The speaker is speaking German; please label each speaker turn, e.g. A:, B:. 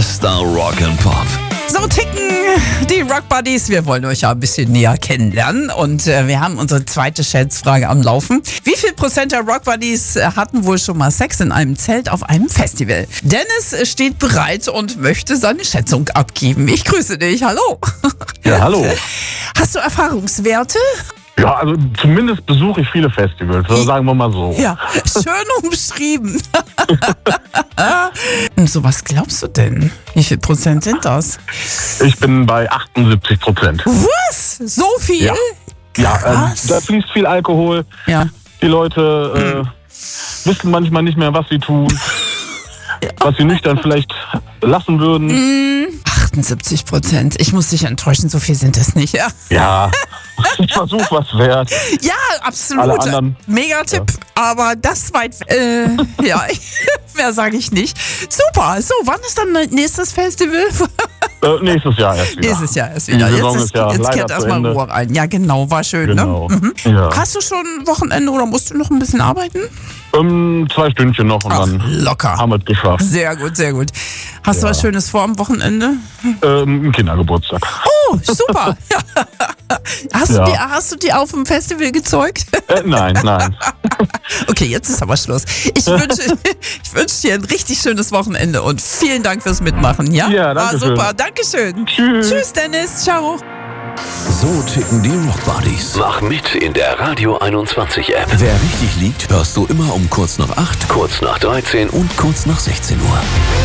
A: Bester Rock and Pop.
B: So ticken die Rock Buddies. Wir wollen euch ja ein bisschen näher kennenlernen und wir haben unsere zweite Schätzfrage am Laufen. Wie viel Prozent der Rock Buddies hatten wohl schon mal Sex in einem Zelt auf einem Festival? Dennis steht bereit und möchte seine Schätzung abgeben. Ich grüße dich. Hallo.
C: Ja, hallo.
B: Hast du Erfahrungswerte?
C: Ja, also zumindest besuche ich viele Festivals, so sagen wir mal so.
B: Ja, schön umschrieben. So, was glaubst du denn? Wie viel Prozent sind das?
C: Ich bin bei 78%.
B: Was? So viel?
C: Ja,
B: Krass.
C: da fließt viel Alkohol.
B: Ja.
C: Die Leute wissen manchmal nicht mehr, was sie tun. Was sie nüchtern vielleicht lassen würden.
B: 78%. Ich muss dich enttäuschen, so viel sind es nicht. Ja,
C: Ja, ein Versuch was wert.
B: ja, absolut.
C: Alle anderen-
B: Mega-Tipp, aber das weit. Ja, mehr sage ich nicht. Super. So, wann ist dann nächstes Festival?
C: Nächstes Jahr erst wieder.
B: Nächstes Jahr erst wieder.
C: Die Saison ist ja
B: Jetzt
C: leider
B: kehrt
C: zu
B: erstmal
C: Ende.
B: Ruhe rein. Ja, genau, war schön,
C: Genau.
B: ne? Mhm.
C: Ja.
B: Hast du schon Wochenende oder musst du noch ein bisschen arbeiten?
C: 2 Stündchen noch und dann
B: Locker.
C: haben wir es geschafft.
B: Sehr gut, sehr gut. Hast du was Schönes vor am Wochenende?
C: Ein Kindergeburtstag.
B: Oh, super. Hast du die auf dem Festival gezeugt?
C: Nein.
B: Okay, jetzt ist aber Schluss. Ich wünsche dir ein richtig schönes Wochenende und vielen Dank fürs Mitmachen, ja?
C: Ja, danke schön.
B: Super, dankeschön.
C: Tschüss.
B: Tschüss, Dennis. Ciao.
A: So ticken die Rock Buddies.
D: Mach mit in der Radio 21 App.
A: Wer richtig liegt, hörst du immer um kurz nach 8,
D: Kurz nach 13
A: und kurz nach 16 Uhr.